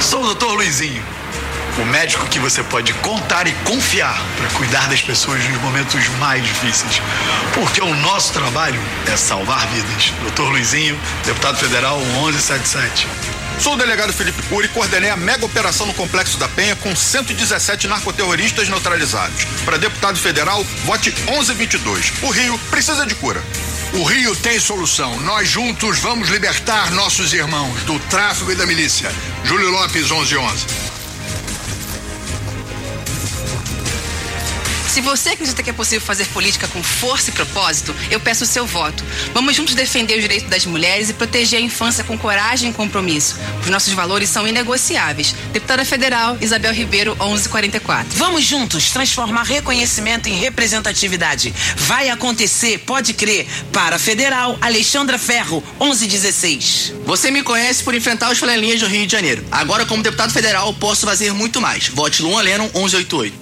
Sou o Dr. Luizinho, o médico que você pode contar e confiar para cuidar das pessoas nos momentos mais difíceis. Porque o nosso trabalho é salvar vidas. Dr. Luizinho, deputado federal 1177. Sou o delegado Felipe Cury e coordenei a mega operação no Complexo da Penha com 117 narcoterroristas neutralizados. Para deputado federal, vote 1122. O Rio precisa de cura. O Rio tem solução. Nós juntos vamos libertar nossos irmãos do tráfico e da milícia. Júlio Lopes, 1111. Se você acredita que é possível fazer política com força e propósito, eu peço o seu voto. Vamos juntos defender os direitos das mulheres e proteger a infância com coragem e compromisso. Os nossos valores são inegociáveis. Deputada Federal, Isabel Ribeiro, 1144. Vamos juntos transformar reconhecimento em representatividade. Vai acontecer, pode crer. Para Federal, Alexandra Ferro, 1116. Você me conhece por enfrentar os flanelinhas do Rio de Janeiro. Agora, como deputado federal, posso fazer muito mais. Vote Luan Lennon, 1188.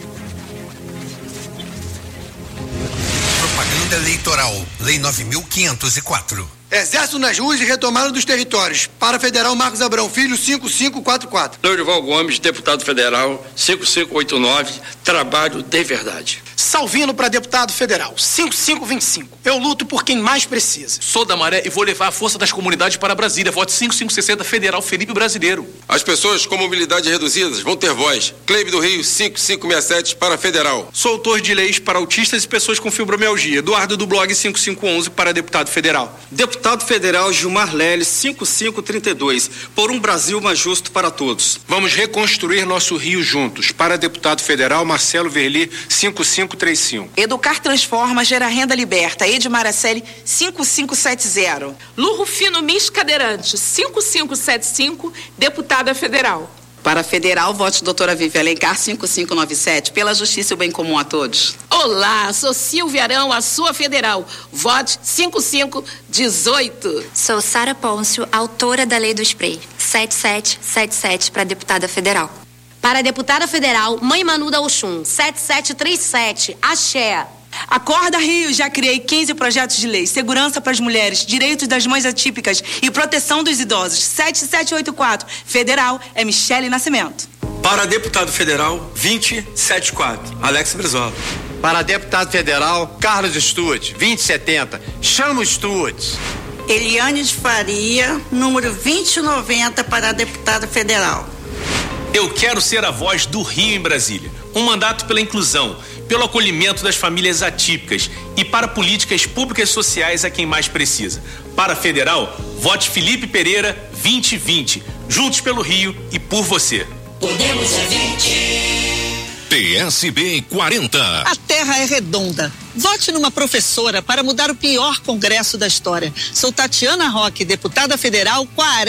Propaganda eleitoral, Lei 9.504. Exército nas ruas e retomada dos territórios. Para Federal Marcos Abrão Filho, 5544. Lourival Gomes, deputado federal, 5589, trabalho de verdade. Salvino para deputado federal, 5525. Eu luto por quem mais precisa. Sou da Maré e vou levar a força das comunidades para Brasília. Vote 5560, Federal Felipe Brasileiro. As pessoas com mobilidade reduzidas vão ter voz. Cleibe do Rio, 5567 para Federal. Sou autor de leis para autistas e pessoas com fibromialgia. Eduardo do blog 5511 para deputado federal. Deputado federal Gilmar Leles, 5532, por um Brasil mais justo para todos. Vamos reconstruir nosso Rio juntos. Para deputado federal Marcelo Verli, 5535. Educar transforma, gera renda liberta. Edmar Acelli, 5570. Lu Rufino Mis Cadeirante, 5575, deputada federal. Para Federal, vote doutora Vivi Alencar, 5597, pela justiça e o bem comum a todos. Olá, sou Silvia Arão, a sua federal. Vote 5518. Sou Sara Pôncio, autora da Lei do Spray, 7777, para deputada federal. Para a deputada federal, Mãe Manu da Oxum, 7737, Axé. Acorda Rio, já criei 15 projetos de lei. Segurança para as mulheres, direitos das mães atípicas e proteção dos idosos. 7784. Federal é Michele Nascimento. Para deputado federal, 2074, Alex Brizola. Para deputado federal, Carlos Stuart, 2070. Chama o Stuart. Eliane de Faria, número 2090, para a deputada federal. Eu quero ser a voz do Rio em Brasília. Um mandato pela inclusão, pelo acolhimento das famílias atípicas e para políticas públicas sociais a quem mais precisa. Para Federal, vote Felipe Pereira 2020. Juntos pelo Rio e por você. Podemos é 20. PSB 40. A terra é redonda. Vote numa professora para mudar o pior congresso da história. Sou Tatiana Roque, deputada federal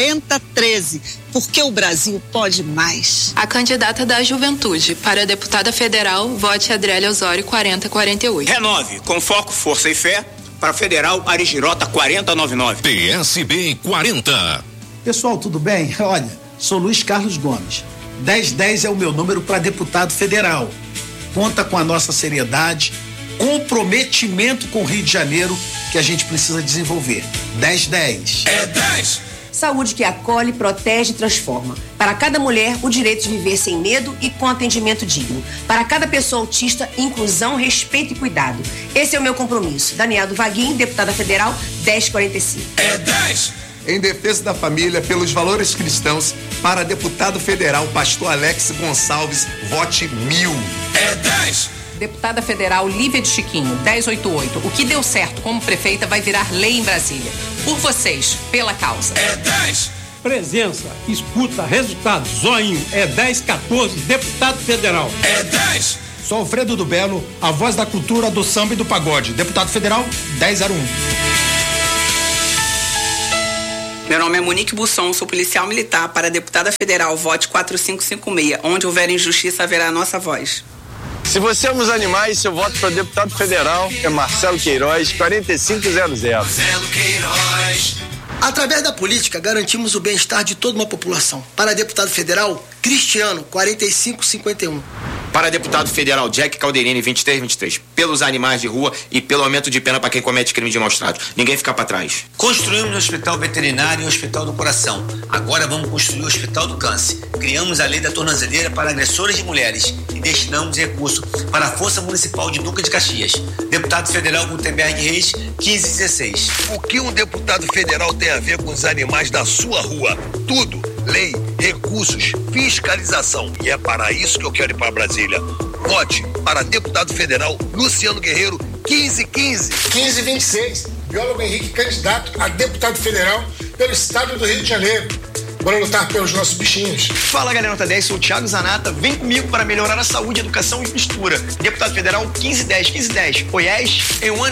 4013. Porque o Brasil pode mais. A candidata da Juventude para a deputada federal, vote Adriele Osório 4048. Renove, com foco, força e fé. Para Federal, Arigirota 4099. PSB 40. Pessoal, tudo bem? Olha, sou Luiz Carlos Gomes. 1010 é o meu número para deputado federal. Conta com a nossa seriedade, comprometimento com o Rio de Janeiro que a gente precisa desenvolver. 1010. É 10. Saúde que acolhe, protege e transforma. Para cada mulher, o direito de viver sem medo e com atendimento digno. Para cada pessoa autista, inclusão, respeito e cuidado. Esse é o meu compromisso. Daniel do Vaguinho, deputada federal, 1045. É 10. Em defesa da família, pelos valores cristãos, para deputado federal, pastor Alex Gonçalves, vote 1000. É 10. Deputada federal Lívia de Chiquinho, 1088. O que deu certo como prefeita vai virar lei em Brasília. Por vocês, pela causa. É 10. Presença, escuta, resultados, zoinho, é 1014, deputado federal. É 10. Sou Alfredo do Belo, a voz da cultura, do samba e do pagode. Deputado federal, 1001. Meu nome é Monique Busson, sou policial militar para a deputada federal, vote 4556. Onde houver injustiça, haverá a nossa voz. Se você ama os animais, seu voto para deputado federal é Marcelo Queiroz, 4500. Marcelo Queiroz. Através da política, garantimos o bem-estar de toda uma população. Para deputado federal, Cristiano, 4551. Para deputado federal Jack Calderini, 2323. Pelos animais de rua e pelo aumento de pena para quem comete crime de maus tratos. Ninguém fica para trás. Construímos o Hospital Veterinário e o Hospital do Coração. Agora vamos construir o Hospital do Câncer. Criamos a lei da tornozeleira para agressores de mulheres e destinamos recurso para a Força Municipal de Duque de Caxias. Deputado federal Gutenberg Reis, 1516. O que um deputado federal tem a ver com os animais da sua rua? Tudo. Lei, recursos, fiscalização. E é para isso que eu quero ir para Brasília. Vote para deputado federal Luciano Guerreiro, 1515. 1526. Biólogo Henrique, candidato a deputado federal pelo estado do Rio de Janeiro. Bora lutar pelos nossos bichinhos. Fala, galera, nota 10, sou o Thiago Zanata. Vem comigo para melhorar a saúde, educação e mistura. Deputado federal 1510. Goiás, em um ano